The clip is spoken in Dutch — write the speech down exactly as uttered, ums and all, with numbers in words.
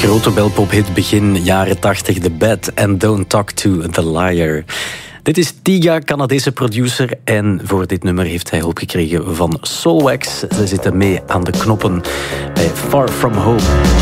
grote belpophit begin jaren tachtig, The Bad and Don't Talk to the Liar. Dit is Tiga, Canadese producer. En voor dit nummer heeft hij hulp gekregen van Soulwax. Ze zitten mee aan de knoppen bij Far From Home.